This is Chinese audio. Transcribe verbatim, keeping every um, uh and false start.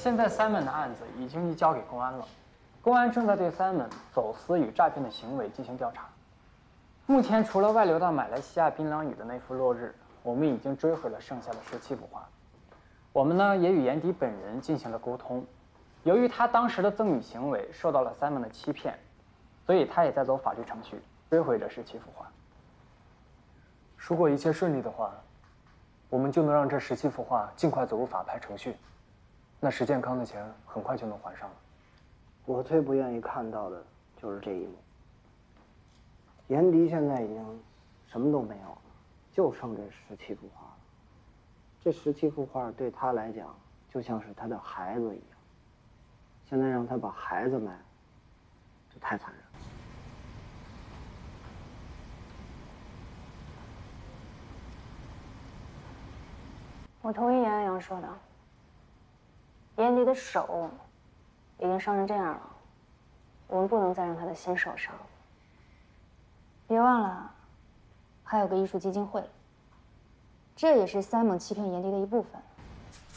现在 Simon 的案子已经移交给公安了，公安正在对 Simon 走私与诈骗的行为进行调查。目前，除了外流到马来西亚槟榔屿的那幅落日，我们已经追回了剩下的十七幅画。我们呢也与严迪本人进行了沟通，由于他当时的赠与行为受到了 Simon 的欺骗，所以他也在走法律程序，追回这十七幅画。 如果一切顺利的话，我们就能让这十七幅画尽快走入法拍程序，那石健康的钱很快就能还上了。 我最不愿意看到的就是这一幕。严迪现在已经什么都没有了，就剩这十七幅画了。这十七幅画对他来讲就像是他的孩子一样，现在让他把孩子卖了，这太残忍了。 我同意严阳阳说的，严迪的手已经伤成这样了，我们不能再让他的心受伤。别忘了，还有个艺术基金会，这也是 Simon 欺骗严迪的一部分。